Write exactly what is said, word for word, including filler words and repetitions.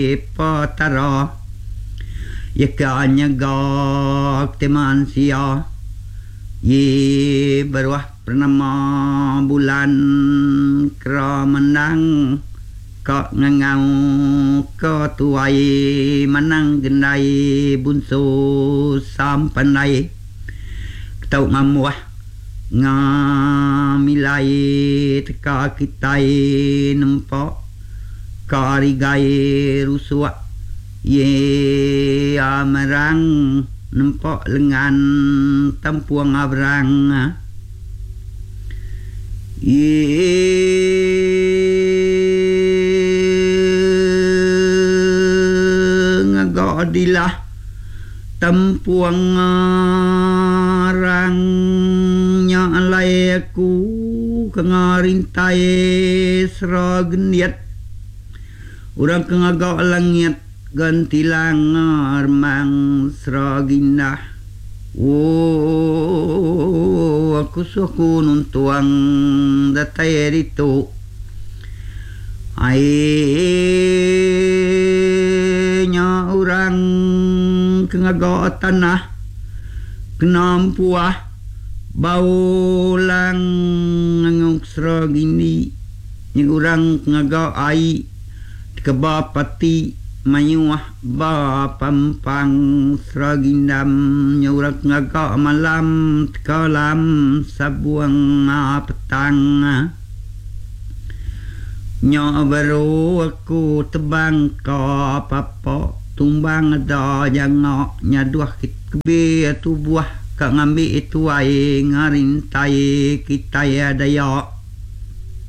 patara yakanya gak teman sia ye berwah pernama bulan kera menang kak ngangau ke tuai menang gendai bunso sampanai tau ngamuah ngamilai teka kitai nempak karigai rusua ye amarang nempak lengan tampuang abrang ye ngagodilah tampuang arang nyalai aku kengarintai serageniat urang kengagak langit ganti langar mang seraginah oh aku suku nuntuang datai itu airnya orang kengagak tanah kenampuah baulang nganguk seragini yang orang kengagak ai kebapati mayuah bapampang seragindam nyurak ngagak malam tekalam sabuang petang nya baru aku tebang ka papa tumbang ada jangok nyaduah kebe tu buah ka ngambil itu ai ngarintai kita ya daya